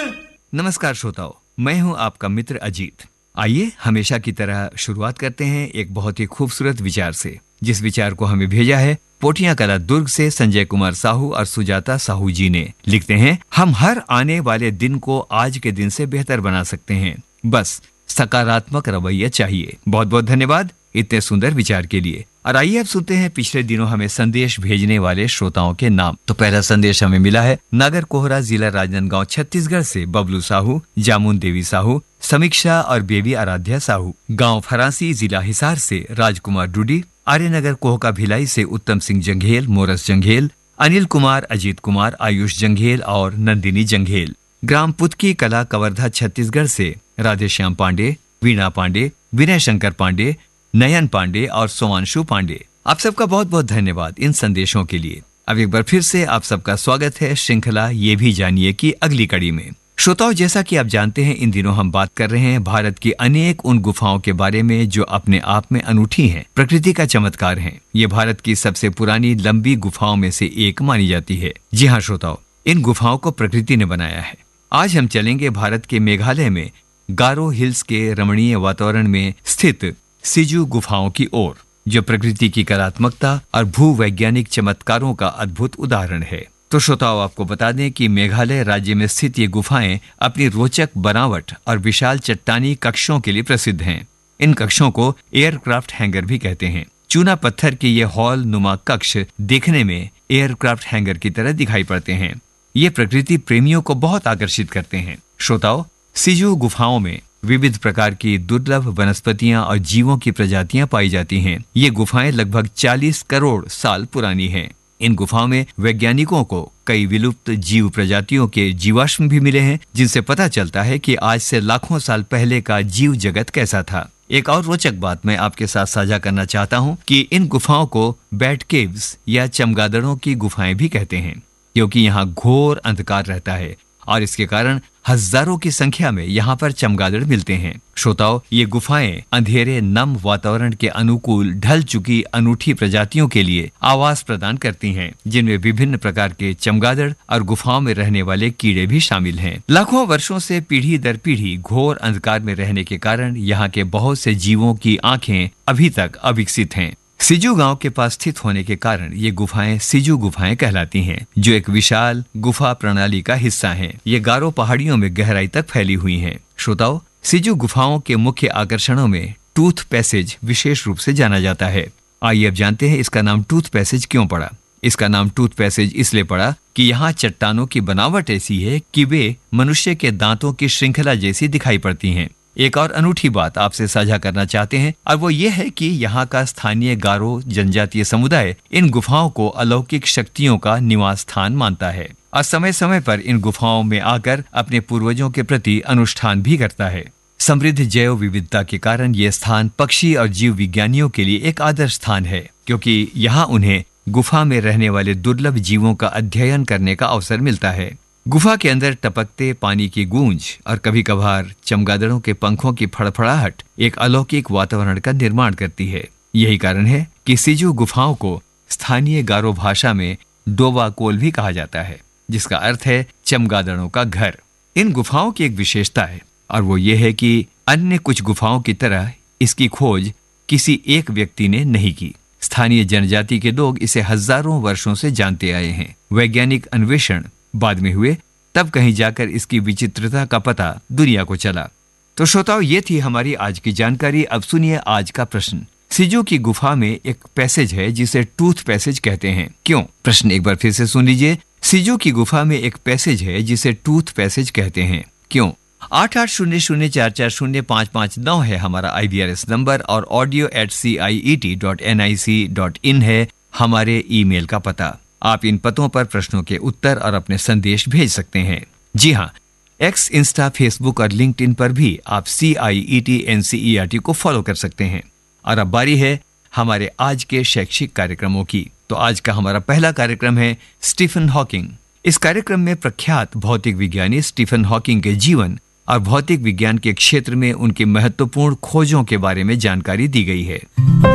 नमस्कार श्रोताओ, मैं हूं आपका मित्र अजीत। आइए हमेशा की तरह शुरुआत करते हैं एक बहुत ही खूबसूरत विचार से, जिस विचार को हमें भेजा है पोठिया कला दुर्ग से संजय कुमार साहू और सुजाता साहू जी ने। लिखते हैं, हम हर आने वाले दिन को आज के दिन से बेहतर बना सकते हैं, बस सकारात्मक रवैया चाहिए। बहुत बहुत धन्यवाद इतने सुंदर विचार के लिए। और आइए अब सुनते हैं पिछले दिनों हमें संदेश भेजने वाले श्रोताओं के नाम। तो पहला संदेश हमें मिला है नागर कोहरा, जिला राजनांदगांव, छत्तीसगढ़ से बबलू साहू, जामुन देवी साहू, समीक्षा और बेबी आराध्या साहू। गांव फरासी, जिला हिसार से राजकुमार डूडी, आर्यनगर कोहका भिलाई से उत्तम सिंह जंघेल, मोरस जंघेल, अनिल कुमार, अजीत कुमार, आयुष जंघेल और नंदिनी जंघेल। ग्राम पुतकी कला, कवर्धा, छत्तीसगढ़ से राधेश्याम पांडे, वीणा पांडे, विनय शंकर पांडे, नयन पांडे और सोमांशु पांडे। आप सबका बहुत बहुत धन्यवाद इन संदेशों के लिए। अब एक बार फिर से आप सबका स्वागत है श्रृंखला ये भी जानिए की अगली कड़ी में। श्रोताओं, जैसा कि आप जानते हैं, इन दिनों हम बात कर रहे हैं भारत की अनेक उन गुफाओं के बारे में जो अपने आप में अनूठी हैं, प्रकृति का चमत्कार हैं। ये भारत की सबसे पुरानी लंबी गुफाओं में से एक मानी जाती है। जी हाँ श्रोताओ, इन गुफाओं को प्रकृति ने बनाया है। आज हम चलेंगे भारत के मेघालय में गारो हिल्स के रमणीय वातावरण में स्थित सिजु गुफाओं की ओर, जो प्रकृति की कलात्मकता और भूवैज्ञानिक चमत्कारों का अद्भुत उदाहरण है। तो श्रोताओं, आपको बता दें कि मेघालय राज्य में स्थित ये गुफाएं अपनी रोचक बनावट और विशाल चट्टानी कक्षों के लिए प्रसिद्ध हैं। इन कक्षों को एयरक्राफ्ट हैंगर भी कहते हैं। चूना पत्थर के ये हॉल नुमा कक्ष देखने में एयरक्राफ्ट हैंगर की तरह दिखाई पड़ते हैं। ये प्रकृति प्रेमियों को बहुत आकर्षित करते हैं। श्रोताओं, सिजु गुफाओं में विविध प्रकार की दुर्लभ वनस्पतियां और जीवों की प्रजातियां पाई जाती हैं। ये गुफाएं लगभग 40 करोड़ साल पुरानी हैं। इन गुफाओं में वैज्ञानिकों को कई विलुप्त जीव प्रजातियों के जीवाश्म भी मिले हैं, जिनसे पता चलता है कि आज से लाखों साल पहले का जीव जगत कैसा था। एक और रोचक बात मैं आपके साथ साझा करना चाहता हूँ कि इन गुफाओं को बैट केव्स या चमगादड़ों की गुफाएं भी कहते हैं, क्योंकि यहाँ घोर अंधकार रहता है और इसके कारण हजारों की संख्या में यहाँ पर चमगादड़ मिलते हैं। श्रोताओं, ये गुफाएं अंधेरे नम वातावरण के अनुकूल ढल चुकी अनूठी प्रजातियों के लिए आवास प्रदान करती हैं, जिनमें विभिन्न प्रकार के चमगादड़ और गुफाओं में रहने वाले कीड़े भी शामिल हैं। लाखों वर्षों से पीढ़ी दर पीढ़ी घोर अंधकार में रहने के कारण यहाँ के बहुत से जीवों की आंखें अभी तक अविकसित हैं। सिजु गांव के पास स्थित होने के कारण ये गुफाएं सिजु गुफाएं कहलाती हैं, जो एक विशाल गुफा प्रणाली का हिस्सा हैं। ये गारो पहाड़ियों में गहराई तक फैली हुई हैं। श्रोताओं, सिजु गुफाओं के मुख्य आकर्षणों में टूथ पैसेज विशेष रूप से जाना जाता है। आइए अब जानते हैं इसका नाम टूथ पैसेज क्यों पड़ा। इसका नाम टूथ पैसेज इसलिए पड़ा कि यहाँ चट्टानों की बनावट ऐसी है कि वे मनुष्य के दांतों की श्रृंखला जैसी दिखाई पड़ती हैं। एक और अनूठी बात आपसे साझा करना चाहते हैं, और वो ये है कि यहाँ का स्थानीय गारो जनजातीय समुदाय इन गुफाओं को अलौकिक शक्तियों का निवास स्थान मानता है और समय समय पर इन गुफाओं में आकर अपने पूर्वजों के प्रति अनुष्ठान भी करता है। समृद्ध जैव विविधता के कारण ये स्थान पक्षी और जीव विज्ञानियों के लिए एक आदर्श स्थान है, क्योंकि यहाँ उन्हें गुफा में रहने वाले दुर्लभ जीवों का अध्ययन करने का अवसर मिलता है। गुफा के अंदर टपकते पानी की गूंज और कभी कभार चमगादड़ों के पंखों की फड़फड़ाहट एक अलौकिक वातावरण का निर्माण करती है। यही कारण है कि सिजु गुफाओं को स्थानीय गारो भाषा में डोवा कोल भी कहा जाता है, जिसका अर्थ है चमगादड़ों का घर। इन गुफाओं की एक विशेषता है, और वो ये है कि अन्य कुछ गुफाओं की तरह इसकी खोज किसी एक व्यक्ति ने नहीं की। स्थानीय जनजाति के लोग इसे हजारों वर्षों से जानते आए हैं। वैज्ञानिक अन्वेषण बाद में हुए, तब कहीं जाकर इसकी विचित्रता का पता दुनिया को चला। तो श्रोताओ, ये थी हमारी आज की जानकारी। अब सुनिए आज का प्रश्न। सिजु की गुफा में एक पैसेज है जिसे टूथ पैसेज कहते हैं, क्यों? प्रश्न एक बार फिर से सुन लीजिए। सिजु की गुफा में एक पैसेज है जिसे टूथ पैसेज कहते हैं, क्यों? 8800440559 है हमारा IVRS नंबर और audio@ciet.nic.in है हमारे ईमेल का पता। आप इन पतों पर प्रश्नों के उत्तर और अपने संदेश भेज सकते हैं। जी हाँ, एक्स, इंस्टा, फेसबुक और लिंक्डइन पर भी आप CIET को फॉलो कर सकते हैं। और अब बारी है हमारे आज के शैक्षिक कार्यक्रमों की। तो आज का हमारा पहला कार्यक्रम है स्टीफन हॉकिंग। इस कार्यक्रम में प्रख्यात भौतिक विज्ञानी स्टीफन हॉकिंग के जीवन और भौतिक विज्ञान के क्षेत्र में उनकी महत्वपूर्ण खोजों के बारे में जानकारी दी गई है।